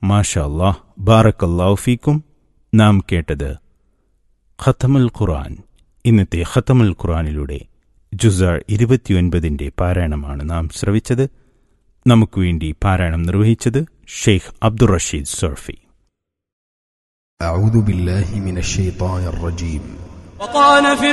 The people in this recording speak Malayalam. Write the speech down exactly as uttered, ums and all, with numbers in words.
മാഷാ അല്ലാഹ്, ബാറക്കല്ലാഹു ഫീക്കും. നാം കേട്ടത് ഖത്തമുൽ ഖുർആൻ. ഇന്നത്തെ ഖത്തമുൽ ഖുർആനിലൂടെ ജുസ ഇരുപത്തിയൊൻപതിൻ്റെ പാരായണമാണ് നാം ശ്രവിച്ചത്. നമുക്ക് വേണ്ടി പാരായണം നിർവഹിച്ചത് ഷെയ്ഖ് അബ്ദുർ റഷീദ് സർഫി. أعوذ بالله من الشيطان الرجيم.